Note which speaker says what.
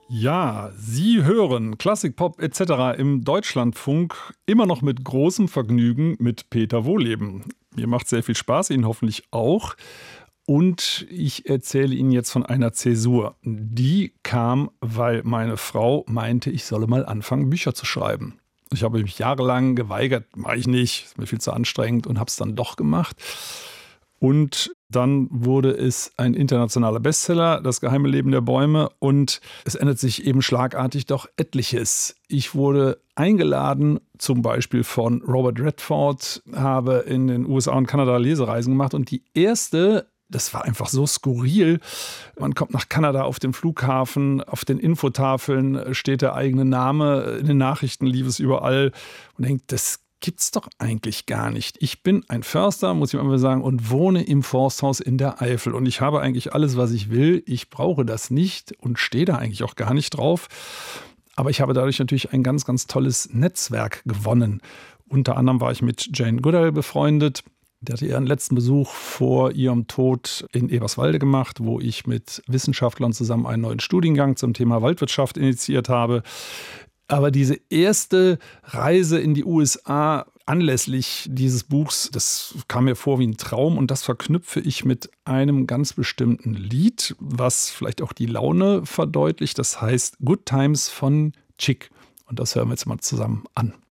Speaker 1: Ja, Sie hören Klassikpop etc. im Deutschlandfunk immer noch mit großem Vergnügen mit Peter Wohleben. Mir macht sehr viel Spaß, Ihnen hoffentlich auch. Und ich erzähle Ihnen jetzt von einer Zäsur. Die kam, weil meine Frau meinte, ich solle mal anfangen, Bücher zu schreiben. Ich habe mich jahrelang geweigert, mache ich nicht, ist mir viel zu anstrengend und habe es dann doch gemacht. Und dann wurde es ein internationaler Bestseller, Das geheime Leben der Bäume. Und es ändert sich eben schlagartig doch etliches. Ich wurde eingeladen, zum Beispiel von Robert Redford, habe in den USA und Kanada Lesereisen gemacht. Und die erste, das war einfach so skurril. Man kommt nach Kanada auf den Flughafen, auf den Infotafeln steht der eigene Name, in den Nachrichten lief es überall und denkt, das gibt's doch eigentlich gar nicht. Ich bin ein Förster, muss ich mal sagen, und wohne im Forsthaus in der Eifel. Und ich habe eigentlich alles, was ich will. Ich brauche das nicht und stehe da eigentlich auch gar nicht drauf. Aber ich habe dadurch natürlich ein ganz, ganz tolles Netzwerk gewonnen. Unter anderem war ich mit Jane Goodall befreundet. Der hatte ihren letzten Besuch vor ihrem Tod in Eberswalde gemacht, wo ich mit Wissenschaftlern zusammen einen neuen Studiengang zum Thema Waldwirtschaft initiiert habe. Aber diese erste Reise in die USA anlässlich dieses Buchs, das kam mir vor wie ein Traum und das verknüpfe ich mit einem ganz bestimmten Lied, was vielleicht auch die Laune verdeutlicht. Das heißt Good Times von Chick. Und das hören wir jetzt mal zusammen an.